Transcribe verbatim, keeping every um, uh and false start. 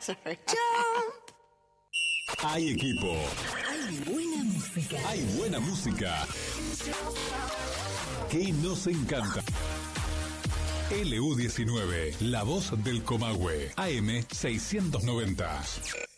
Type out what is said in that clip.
Sorry. Hay equipo. Hay buena música. Hay buena música. Que nos encanta. L U diecinueve, la voz del Comahue, A M seiscientos noventa.